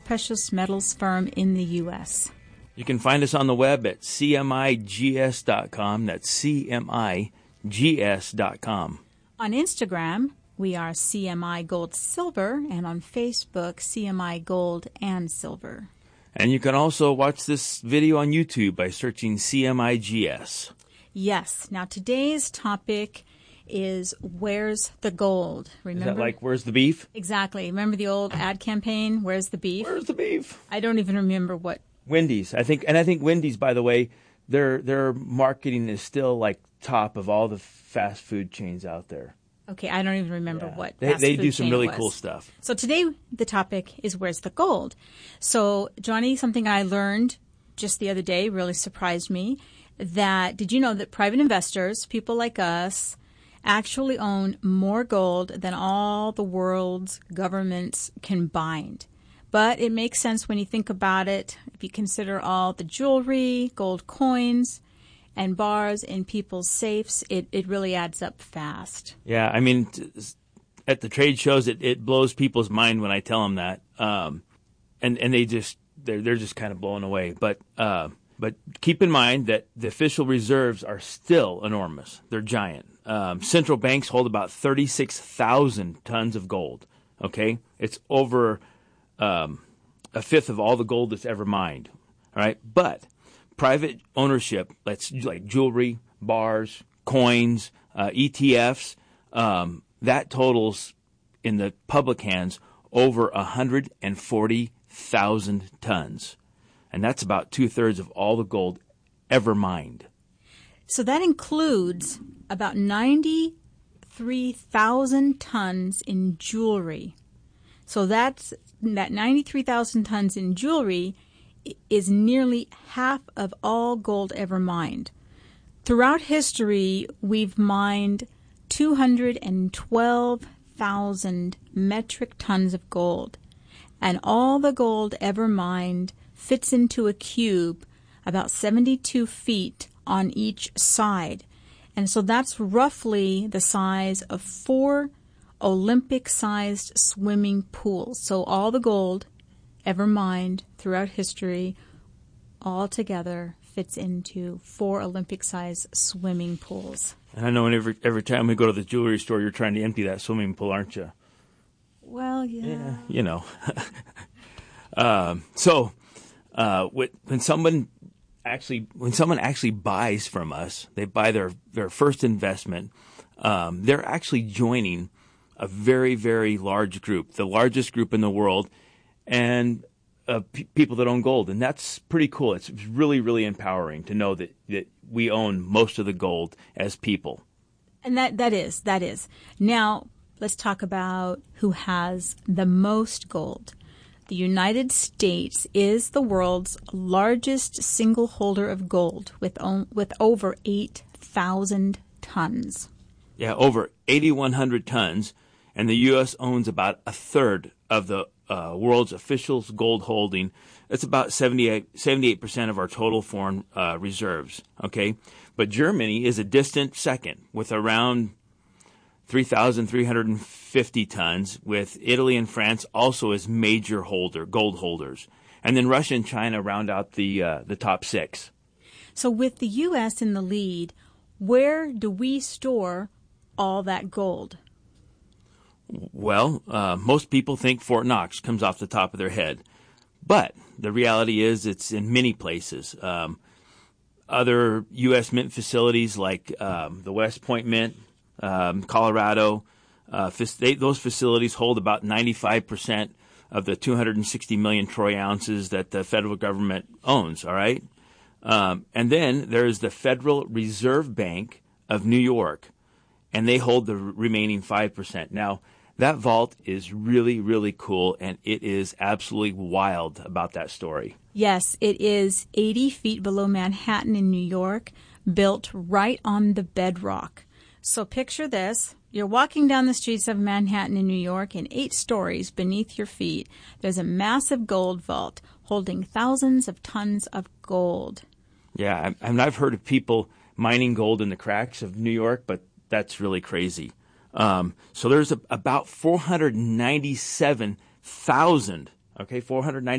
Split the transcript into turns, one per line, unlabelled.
precious metals firm in the U.S.
You can find us on the web at cmigs.com. That's cmigs.com.
On Instagram, we are CMI Gold Silver, and on Facebook, CMI Gold and Silver.
And you can also watch this video on YouTube by searching CMIGS.
Yes. Now, today's topic is Where's the Gold? Remember?
Is that like Where's the Beef?
Exactly. Remember the old ad campaign, Where's the Beef?
Where's the beef?
I don't even remember what.
Wendy's. I think Wendy's, by the way, their marketing is still like top of all the fast food chains out there.
Okay, I don't even remember what
they do some really cool stuff.
So today the topic is Where's the Gold? So, Johnny, something I learned just the other day really surprised me. Did you know that private investors, people like us, actually own more gold than all the world's governments combined? But it makes sense when you think about it. If you consider all the jewelry, gold coins, and bars in people's safes, it really adds up fast.
Yeah, I mean, at the trade shows, it blows people's mind when I tell them that, and they're just kind of blown away. But keep in mind that the official reserves are still enormous. They're giant. Central banks hold about 36,000 tons of gold. Okay, it's over a fifth of all the gold that's ever mined. All right, but private ownership, that's like jewelry, bars, coins, ETFs, that totals in the public hands over 140,000 tons. And that's about 2/3 of all the gold ever mined.
So that includes about 93,000 tons in jewelry. So that 93,000 tons in jewelry is nearly half of all gold ever mined. Throughout history, we've mined 212,000 metric tons of gold, and all the gold ever mined fits into a cube about 72 feet on each side. And so that's roughly the size of 4 Olympic-sized swimming pools. So all the gold ever mined throughout history all together fits into 4 Olympic-sized swimming pools.
And I know every time we go to the jewelry store, you're trying to empty that swimming pool, aren't you?
Well, yeah.
You know. When someone actually buys from us, they buy their first investment, they're actually joining a very, very large group, the largest group in the world, and people that own gold. And that's pretty cool. It's really, really empowering to know that we own most of the gold as people.
And that is. Now, let's talk about who has the most gold. The United States is the world's largest single holder of gold with over 8,000 tons.
Yeah, over 8,100 tons. And the U.S. owns about 1/3 of the world's official gold holding. It's about 78% of our total foreign reserves. Okay, but Germany is a distant second with around 3,350 tons, with Italy and France also as major gold holders, and then Russia and China round out the top 6.
So, with the U.S. in the lead, where do we store all that gold?
Well, most people think Fort Knox comes off the top of their head, but the reality is it's in many places. Other U.S. mint facilities like the West Point Mint, Colorado, those facilities hold about 95% of the 260 million troy ounces that the federal government owns, all right? And then there's the Federal Reserve Bank of New York, and they hold the remaining 5%. Now, that vault is really, really cool, and it is absolutely wild about that story.
Yes, it is 80 feet below Manhattan in New York, built right on the bedrock. So picture this. You're walking down the streets of Manhattan in New York, and 8 stories beneath your feet, there's a massive gold vault holding thousands of tons of gold.
Yeah, I mean, I've heard of people mining gold in the cracks of New York, but that's really crazy. So there's about 497,000, 490